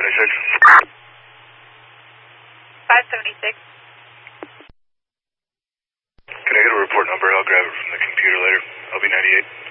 576. 576. Can I get a report number? I'll grab it from the computer later. I'll be 98.